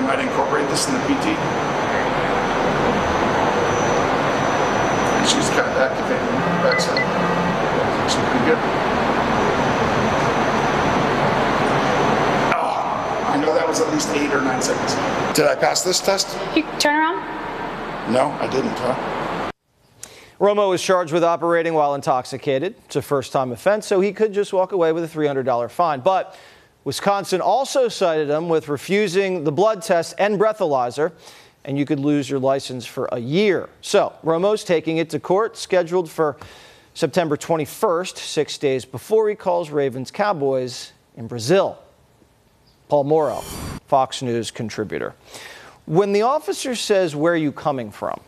might incorporate this in the PT. And she's got activated the backside. Looks pretty good. Oh, I know that was at least 8 or 9 seconds. Did I pass this test? You turn around? No, I didn't, huh? Romo was charged with operating while intoxicated. It's a first-time offense, so he could just walk away with a $300 fine. But Wisconsin also cited him with refusing the blood test and breathalyzer, and you could lose your license for a year. So Romo's taking it to court, scheduled for September 21st, 6 days before he calls Ravens-Cowboys in Brazil. Paul Morrow, Fox News contributor. When the officer says, "Where are you coming from?"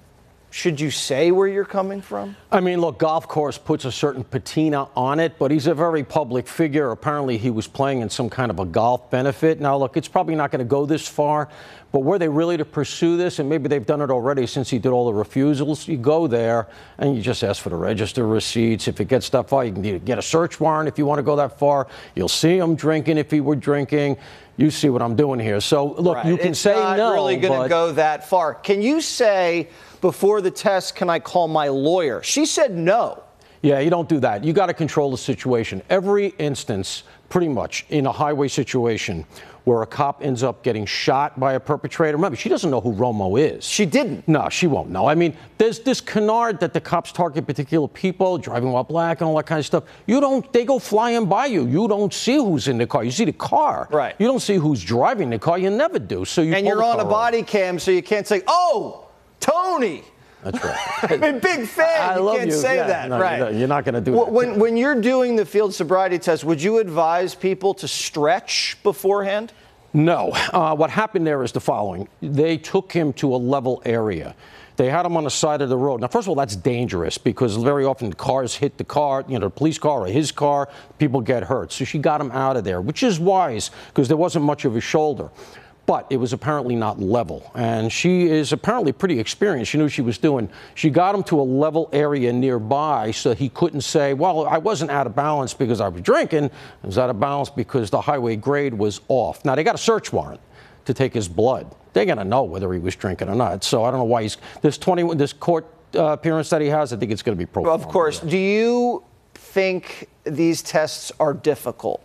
Should you say where you're coming from? I mean, look, golf course puts a certain patina on it, but he's a very public figure. Apparently, he was playing in some kind of a golf benefit. Now, look, it's probably not going to go this far, but were they really to pursue this, and maybe they've done it already since he did all the refusals, you go there and you just ask for the register receipts. If it gets that far, you can get a search warrant if you want to go that far. You'll see him drinking if he were drinking. You see what I'm doing here. So, look, right. You can it's say not no, really going to go that far. Can you say, before the test, can I call my lawyer? She said no. Yeah, you don't do that. You got to control the situation. Every instance, pretty much, in a highway situation where a cop ends up getting shot by a perpetrator. Remember, she doesn't know who Romo is. She didn't. No, she won't know. I mean, there's this canard that the cops target particular people, driving while black and all that kind of stuff. They go flying by you. You don't see who's in the car. You see the car. Right. You don't see who's driving the car. You never do. So and you're on a body cam, so you can't say, "Oh, Tony." That's right. I'm a big fan. I love can't say that. No, right. You're not going to do that. When you're doing the field sobriety test, would you advise people to stretch beforehand? No. What happened there is the following. They took him to a level area. They had him on the side of the road. Now, first of all, that's dangerous because very often cars hit the car, the police car or his car, people get hurt. So she got him out of there, which is wise because there wasn't much of a shoulder. But it was apparently not level. And she is apparently pretty experienced. She knew what she was doing. She got him to a level area nearby so he couldn't say, well, I wasn't out of balance because I was drinking. I was out of balance because the highway grade was off. Now, they got a search warrant to take his blood. They're going to know whether he was drinking or not. So I don't know why this court appearance that he has, I think it's going to be pro. Of course. Do you think these tests are difficult?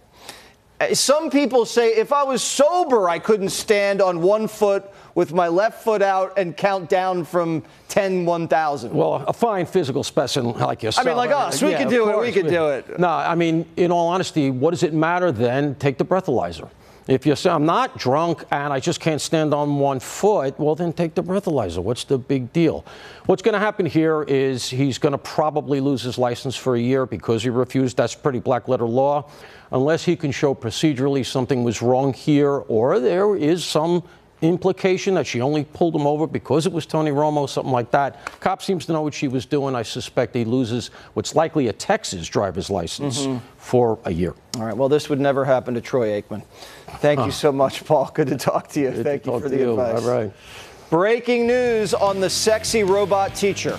Some people say if I was sober, I couldn't stand on one foot with my left foot out and count down from 10, 1,000. Well, a fine physical specimen like yourself. I mean, like us, we could do it. We could do it. No, I mean, in all honesty, what does it matter then? Take the breathalyzer. If you say, I'm not drunk and I just can't stand on one foot, well, then take the breathalyzer. What's the big deal? What's going to happen here is he's going to probably lose his license for a year because he refused. That's pretty black letter law. Unless he can show procedurally something was wrong here or there is some implication that she only pulled him over because it was Tony Romo, something like that. Cop seems to know what she was doing. I suspect he loses what's likely a Texas driver's license for a year. All right. Well, this would never happen to Troy Aikman. Thank you so much, Paul. Good to talk to you. Thank you for the advice. All right. Breaking news on the sexy robot teacher.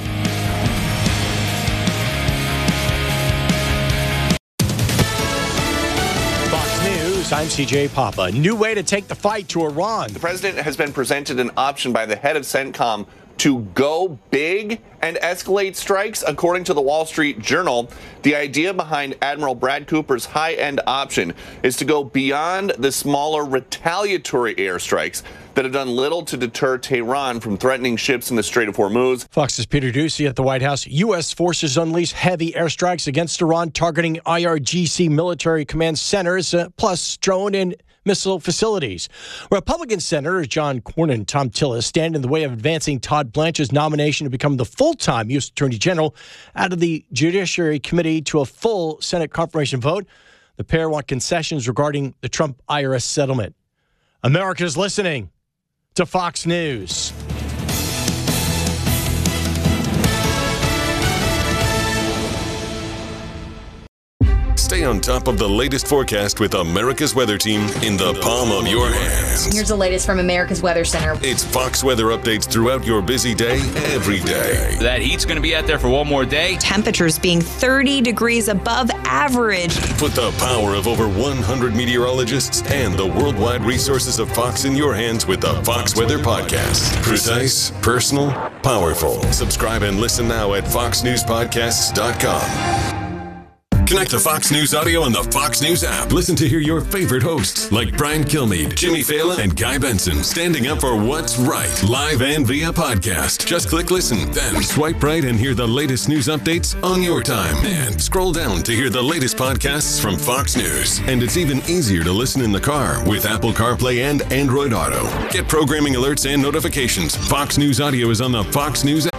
I'm CJ Papa. New way to take the fight to Iran. The president has been presented an option by the head of CENTCOM to go big and escalate strikes. According to the Wall Street Journal, the idea behind Admiral Brad Cooper's high-end option is to go beyond the smaller retaliatory airstrikes that have done little to deter Tehran from threatening ships in the Strait of Hormuz. Fox's Peter Doocy at the White House. U.S. forces unleash heavy airstrikes against Iran, targeting IRGC military command centers, plus drone and missile facilities. Republican Senator John Cornyn and Tom Tillis stand in the way of advancing Todd Blanche's nomination to become the full-time U.S. Attorney General out of the Judiciary Committee to a full Senate confirmation vote. The pair want concessions regarding the Trump IRS settlement. America's listening to Fox News. Stay Stay on top of the latest forecast with America's Weather Team in the palm of your hands. Here's the latest from America's Weather Center. It's Fox weather updates throughout your busy day, every day. That heat's going to be out there for one more day. Temperatures being 30 degrees above average. Put the power of over 100 meteorologists and the worldwide resources of Fox in your hands with the Fox Weather Podcast. Precise, personal, powerful. Subscribe and listen now at foxnewspodcasts.com. Connect to Fox News Audio on the Fox News app. Listen to hear your favorite hosts like Brian Kilmeade, Jimmy Fallon, and Guy Benson standing up for what's right, live and via podcast. Just click listen, then swipe right and hear the latest news updates on your time. And scroll down to hear the latest podcasts from Fox News. And it's even easier to listen in the car with Apple CarPlay and Android Auto. Get programming alerts and notifications. Fox News Audio is on the Fox News app.